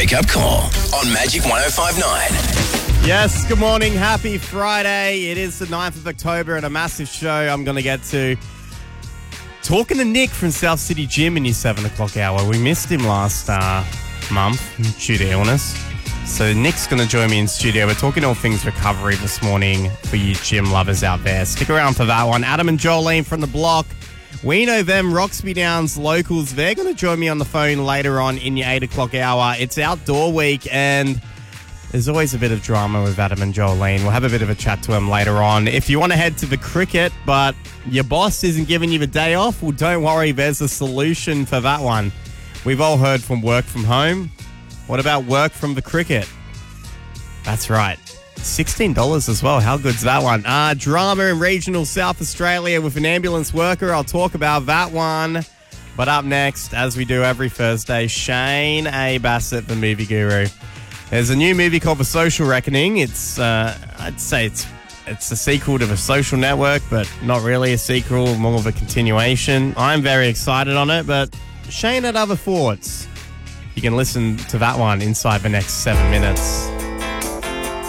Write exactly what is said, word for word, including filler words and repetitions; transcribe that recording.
Wake Up Call on Magic one oh five point nine. Yes, good morning. Happy Friday. It is the ninth of October and a massive show I'm going to get to. Talking to Nick from South City Gym in his seven o'clock hour. We missed him last uh, month due to illness. So Nick's going to join me in studio. We're talking all things recovery this morning for you gym lovers out there. Stick around for that one. Adam and Jolene from the block. We know them, Roxby Downs locals. They're going to join me on the phone later on in your eight o'clock hour. It's outdoor week and there's always a bit of drama with Adam and Jolene. We'll have a bit of a chat to them later on. If you want to head to the cricket, but your boss isn't giving you the day off, well, don't worry. There's a solution for that one. We've all heard from work from home. What about work from the cricket? That's right. sixteen dollars as well. How good's that one? Uh, drama in regional South Australia with an ambulance worker. I'll talk about that one. But up next, as we do every Thursday, Shane A. Bassett, the movie guru. There's a new movie called The Social Reckoning. It's, uh, I'd say it's it's a sequel to The Social Network, but not really a sequel, more of a continuation. I'm very excited on it, but Shane had other thoughts. You can listen to that one inside the next seven minutes.